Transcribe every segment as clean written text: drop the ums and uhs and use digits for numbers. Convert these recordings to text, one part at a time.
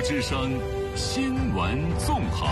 之声新闻纵横。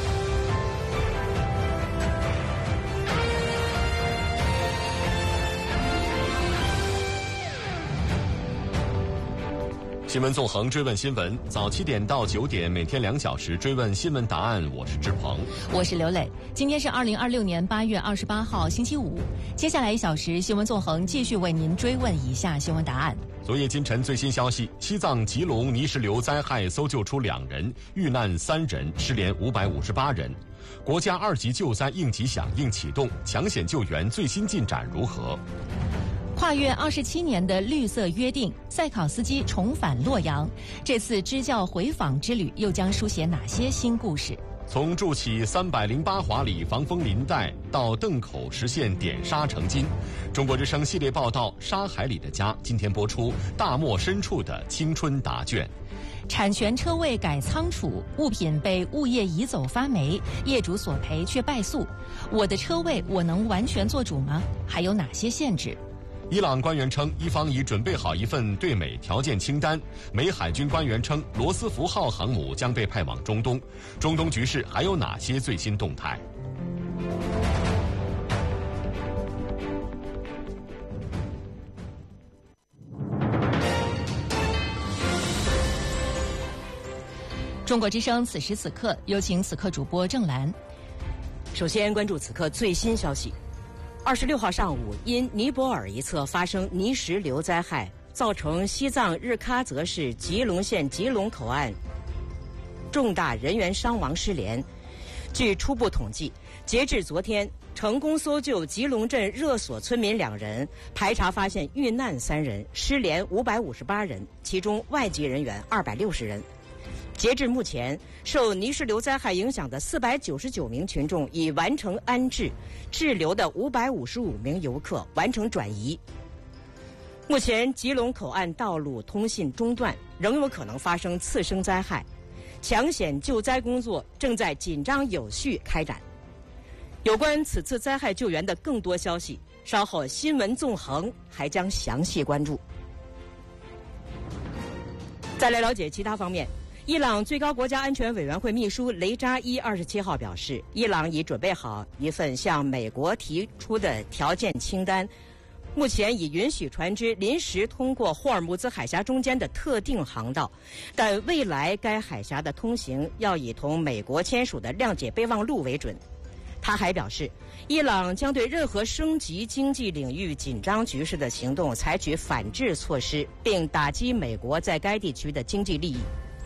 新闻纵横，追问新闻，早7点到9点，每天2小时追问新闻答案。我是志鹏， 我是刘磊。今天是2026年8月28号，星期五。接下来1小时，新闻纵横继续为您追问以下新闻答案。 昨夜今晨最新消息：西藏吉隆泥石流灾害搜救出2人，遇难3人，失联558人。国家2级救灾应急响应启动，抢险救援最新进展如何？ 跨越27年的绿色约定，赛考斯基重返洛阳。这次支教回访之旅又将书写哪些新故事？ 从筑起308华里防风林带到邓口实现点沙成金，中国之声系列报道《沙海里的家》今天播出大漠深处的青春答卷。 产权车位改仓储，物品被物业移走发霉，业主索赔却败诉。我的车位我能完全做主吗？还有哪些限制？ 伊朗官员称，伊方已准备好一份对美条件清单。美海军官员称，罗斯福号航母将被派往中东。中东局势还有哪些最新动态？ 中国之声此时此刻，有请此刻主播郑兰。 首先关注此刻最新消息。26号上午，因尼泊尔一侧发生泥石流灾害，造成西藏日喀则市吉隆县吉隆口岸重大人员伤亡失联。据初步统计，截至昨天，成功搜救吉隆镇热所村民2人，排查发现遇难3人，失联558人，其中外籍人员260人。截至目前，受泥石流灾害影响的499名群众已完成安置，滞留的555名游客完成转移。目前，吉隆口岸道路通信中断，仍有可能发生次生灾害，抢险救灾工作正在紧张有序开展。有关此次灾害救援的更多消息，稍后新闻纵横还将详细关注。再来了解其他方面。伊朗最高国家安全委员会秘书雷扎伊27号表示，伊朗已准备好一份向美国提出的条件清单，目前已允许船只临时通过霍尔木兹海峡中间的特定航道，但未来该海峡的通行要以同美国签署的谅解备忘录为准。他还表示，伊朗将对任何升级经济领域紧张局势的行动采取反制措施，并打击美国在该地区的经济利益。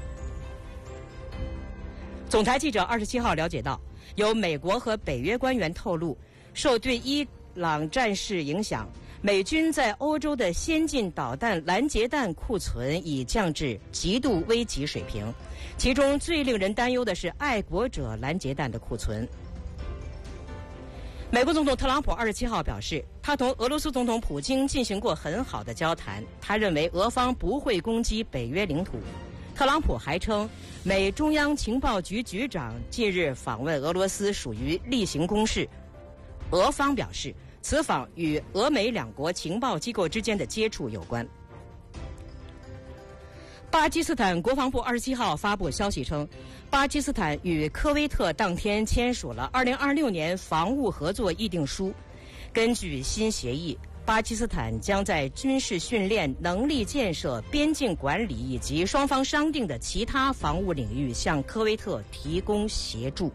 总台记者27号了解到，有美国和北约官员透露，受对伊朗战事影响，美军在欧洲的先进导弹拦截弹库存已降至极度危急水平，其中最令人担忧的是爱国者拦截弹的库存。美国总统特朗普27号表示，他同俄罗斯总统普京进行过很好的交谈，他认为俄方不会攻击北约领土。特朗普还称，美中央情报局局长近日访问俄罗斯属于例行公事。俄方表示，此访与俄美2国情报机构之间的接触有关。巴基斯坦国防部27号发布消息称，巴基斯坦与科威特当天签署了2026年防务合作议定书。根据新协议，巴基斯坦将在军事训练、能力建设、边境管理以及双方商定的其他防务领域向科威特提供协助。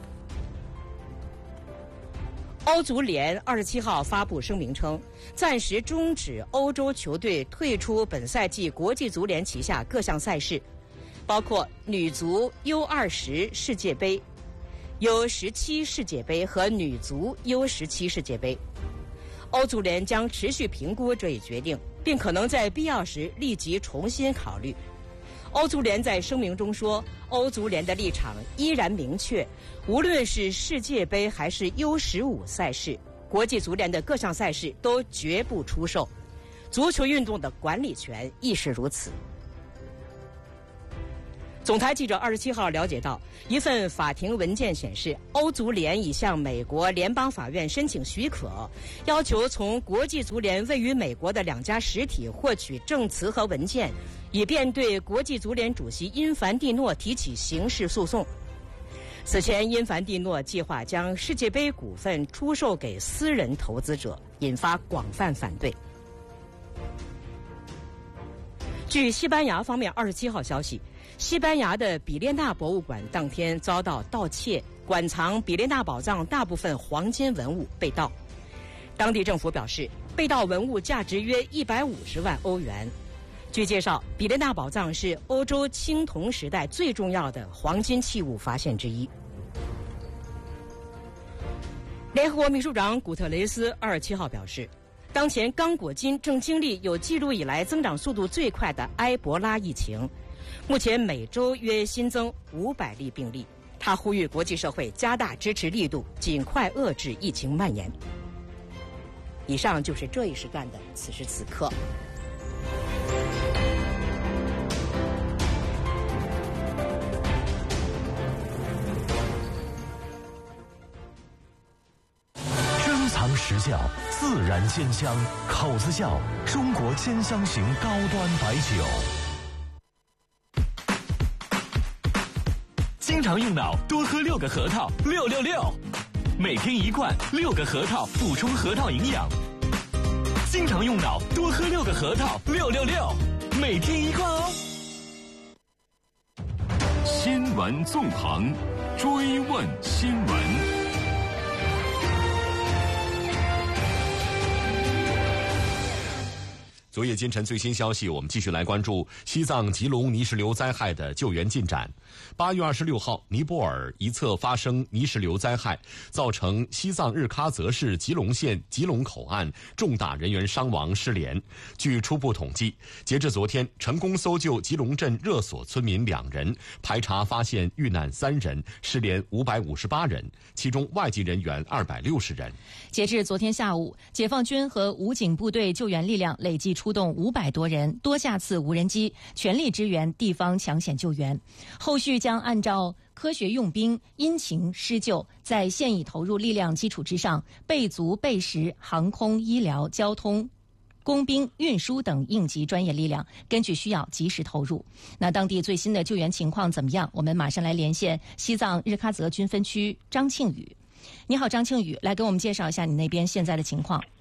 欧足联27号发布声明称，暂时终止欧洲球队退出本赛季国际足联旗下各项赛事，包括女足 U20 世界杯、U17 世界杯和女足 U17 世界杯。欧足联将持续评估这一决定，并可能在必要时立即重新考虑。欧足联在声明中说，欧足联的立场依然明确，无论是世界杯还是 U15 赛事，国际足联的各项赛事都绝不出售，足球运动的管理权亦是如此。 总台记者27号了解到，一份法庭文件显示，欧足联已向美国联邦法院申请许可，要求从国际足联位于美国的2家实体获取证词和文件，以便对国际足联主席因凡蒂诺提起刑事诉讼。此前，因凡蒂诺计划将世界杯股份出售给私人投资者，引发广泛反对。据西班牙方面27号消息，西班牙的比列纳博物馆当天遭到盗窃，馆藏比列纳宝藏大部分黄金文物被盗。当地政府表示，被盗文物价值约150万欧元。据介绍，比列纳宝藏是欧洲青铜时代最重要的黄金器物发现之一。联合国秘书长古特雷斯27号表示，当前刚果金正经历有记录以来增长速度最快的埃博拉疫情，目前每周约新增500例病例。他呼吁国际社会加大支持力度，尽快遏制疫情蔓延。以上就是这一时段的此时此刻。 时效，自然鲜香，口子窖，中国鲜香型高端白酒。经常用脑，多喝6个核桃，666，每天1罐，6个核桃补充核桃营养。经常用脑，多喝6个核桃，666，每天1罐哦。 新闻纵横，追问新闻。 昨夜今晨最新消息，我们继续来关注西藏吉隆泥石流灾害的救援进展。8月26号，尼泊尔一侧发生泥石流灾害，造成西藏日喀则市吉隆县吉隆口岸重大人员伤亡失联。据初步统计，截至昨天，成功搜救吉隆镇热所村民2人，排查发现遇难3人，失联558人，其中外籍人员260人。 截至昨天下午，解放军和武警部队救援力量累计出动500多人，多架次无人机，全力支援地方抢险救援。后续将按照科学用兵、因情施救，在现已投入力量基础之上，备足备实航空、医疗、交通、工兵、运输等应急专业力量，根据需要及时投入。那当地最新的救援情况怎么样？我们马上来连线西藏日喀则军分区张庆宇。你好，张庆宇，来给我们介绍一下你那边现在的情况。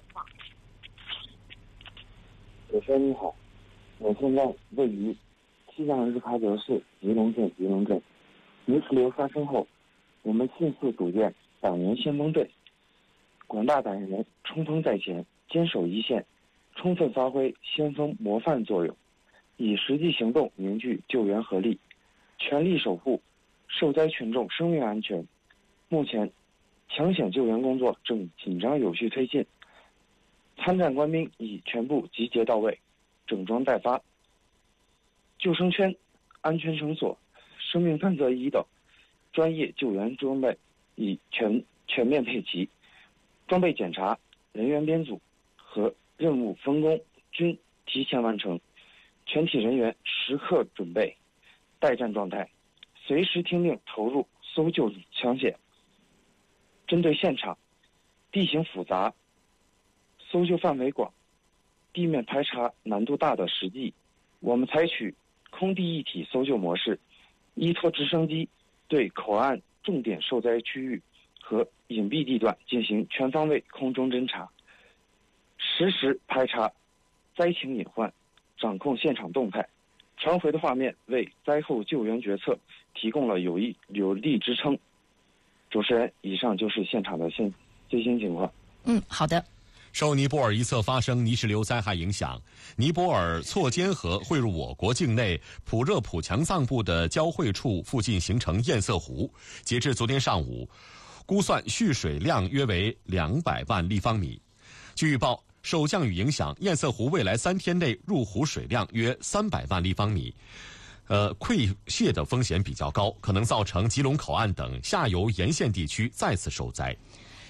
主持人你好，我现在位于西藏日喀则市吉隆县吉隆镇。泥石流发生后，我们迅速组建党员先锋队，广大党员冲锋在前，坚守一线，充分发挥先锋模范作用，以实际行动凝聚救援合力，全力守护受灾群众生命安全。目前，抢险救援工作正紧张有序推进，参战官兵已全部集结到位，整装待发。救生圈、安全绳索、生命探测仪等专业救援装备已全面配齐，装备检查、人员编组和任务分工均提前完成，全体人员时刻准备待战状态，随时听令投入搜救抢险。针对现场地形复杂、搜救范围广、地面排查难度大的实际，我们采取空地一体搜救模式，依托直升机对口岸重点受灾区域和隐蔽地段进行全方位空中侦察，实时排查灾情隐患，掌控现场动态。传回的画面为灾后救援决策提供了有力支撑。主持人，以上就是现场的最新情况。 好的。 受尼泊尔一侧发生泥石流灾害影响，尼泊尔错坚河汇入我国境内普热普强藏部的交汇处附近形成堰塞湖，截至昨天上午，估算蓄水量约为200万立方米。据预报，受降雨影响，堰塞湖未来3天内入湖水量约300万立方米。溃泄的风险比较高，可能造成吉隆口岸等下游沿线地区再次受灾。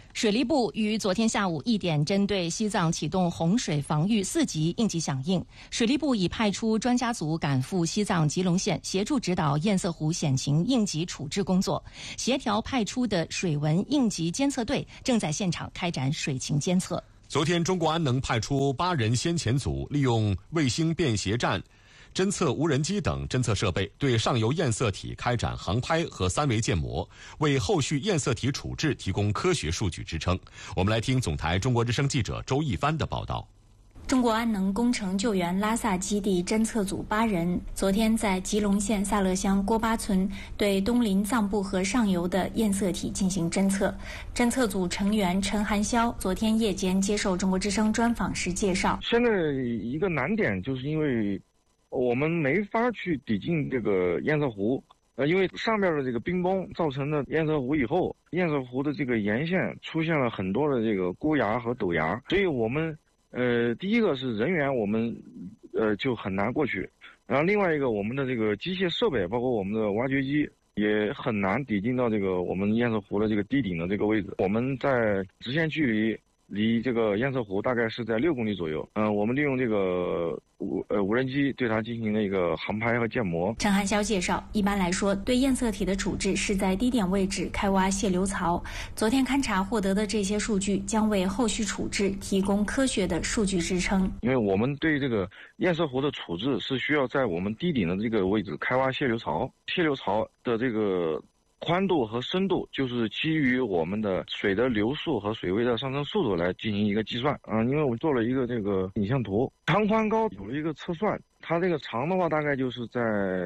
水利部于昨天下午1点针对西藏启动洪水防御4级应急响应。水利部已派出专家组赶赴西藏吉隆县，协助指导堰塞湖险情应急处置工作。协调派出的水文应急监测队正在现场开展水情监测。 昨天，中国安能派出8人先遣组，利用卫星便携站、侦测无人机等侦测设备，对上游堰塞体开展航拍和3维建模，为后续堰塞体处置提供科学数据支撑。我们来听总台中国之声记者周一帆的报道。 中国安能工程救援拉萨基地侦测组8人，昨天在吉隆县萨勒乡郭巴村对东临藏布河上游的堰塞体进行侦测。侦测组成员陈寒霄昨天夜间接受中国之声专访时介绍， 现在一个难点就是因为我们没法去抵近这个堰塞湖，因为上边的这个冰崩造成的堰塞湖以后，堰塞湖的这个沿线出现了很多的这个沟崖和陡崖，所以我们第一个是人员我们就很难过去，然后另外一个我们的这个机械设备，包括我们的挖掘机也很难抵近到这个我们堰塞湖的这个堤顶的这个位置。我们在直线距离这个堰塞湖大概是在6公里左右。我们利用这个无人机对它进行了一个航拍和建模。 陈寒霄介绍，一般来说，对堰塞体的处置是在低点位置开挖泄流槽。昨天勘察获得的这些数据将为后续处置提供科学的数据支撑。 因为我们对这个堰塞湖的处置是需要在我们堤顶的这个位置开挖泄流槽，泄流槽的这个宽度和深度就是基于我们的水的流速和水位的上升速度来进行一个计算。因为我做了一个这个影像图，长宽高有了一个测算，它这个长的话大概就是在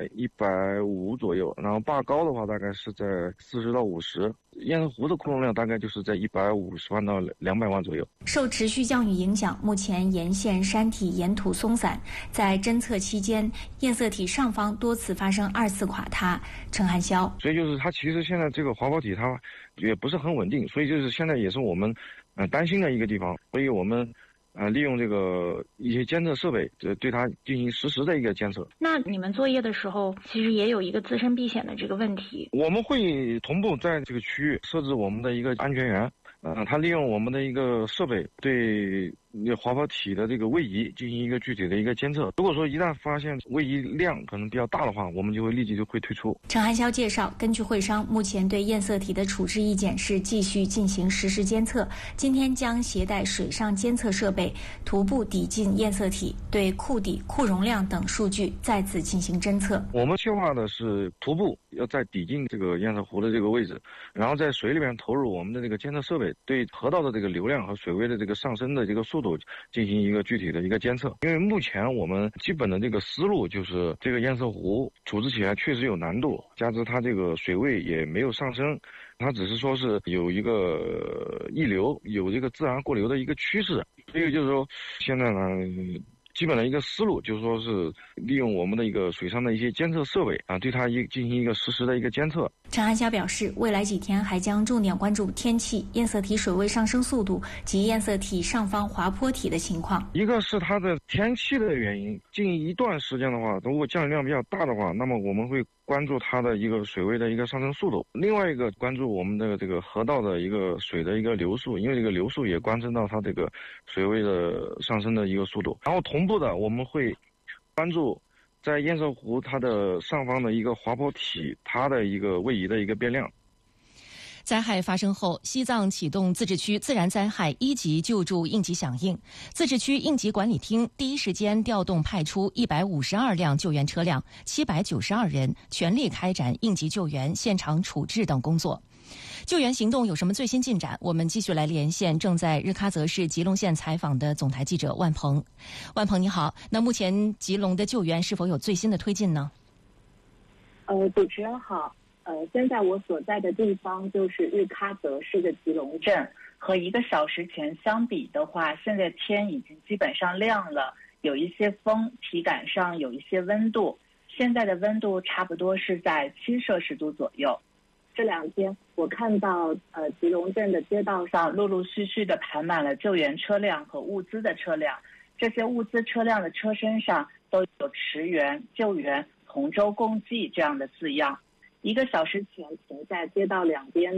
150左右，然后坝高的话大概是在40到50，堰塞湖的库容量大概就是在150万到200万左右。 受持续降雨影响，目前沿线山体沿土松散，在侦测期间，堰塞体上方多次发生2次垮塌。陈寒霄， 所以就是它其实现在这个滑坡体它也不是很稳定，所以就是现在也是我们担心的一个地方，所以我们利用这个一些监测设备，对它进行实时的一个监测。 那你们作业的时候，其实也有一个自身避险的这个问题。 我们会同步在这个区域设置我们的一个安全员，他利用我们的一个设备对滑坡体的这个位移进行一个具体的一个监测。如果说一旦发现位移量可能比较大的话，我们就会立即就会退出。 陈寒霄介绍，根据会商目前对堰塞体的处置意见是继续进行实时监测，今天将携带水上监测设备徒步抵近堰塞体，对库底、库容量等数据再次进行侦测。 我们计划的是徒步要在抵近这个堰塞湖的这个位置，然后在水里面投入我们的这个监测设备，对河道的这个流量和水位的这个上升的这个速度进行一个具体的一个监测。因为目前我们基本的这个思路就是这个堰塞湖处置起来确实有难度，加之它这个水位也没有上升，它只是说是有一个溢流，有这个自然过流的一个趋势。所以就是说现在呢，基本的一个思路就是说是利用我们的一个水上的一些监测设备对它进行一个实时的一个监测。 陈寒霄表示，未来几天还将重点关注天气、堰塞体水位上升速度及堰塞体上方滑坡体的情况。 一个是它的天气的原因，近一段时间的话，如果降雨量比较大的话，那么我们会关注它的一个水位的一个上升速度。另外一个关注我们的这个河道的一个水的一个流速，因为这个流速也关系到它这个水位的上升的一个速度。然后同步的我们会关注在堰塞湖它的上方的一个滑坡体，它的一个位移的一个变量。 灾害发生后，西藏启动自治区自然灾害1级救助应急响应。自治区应急管理厅第一时间调动派出152辆救援车辆，792人，全力开展应急救援、现场处置等工作。救援行动有什么最新进展？我们继续来连线正在日喀则市吉隆县采访的总台记者万鹏。万鹏你好，那目前吉隆的救援是否有最新的推进呢？ 主持人好。现在我所在的地方就是日喀则市的吉隆镇，和1个小时前相比的话，现在天已经基本上亮了，有一些风，体感上有一些温度。现在的温度差不多是在7摄氏度左右。这2天我看到吉隆镇的街道上陆陆续续的排满了救援车辆和物资的车辆，这些物资车辆的车身上都有驰援、救援、同舟共济这样的字样。1个小时前停在街道两边的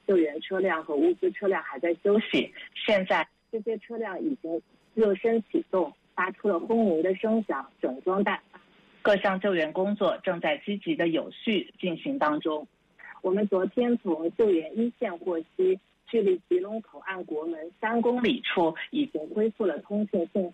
救援车辆和物资车辆还在休息。现在这些车辆已经热身启动，发出了轰鸣的声响，整装待发。各项救援工作正在积极的有序进行当中。我们昨天从救援一线获悉，距离吉隆口岸国门3公里处已经恢复了通信信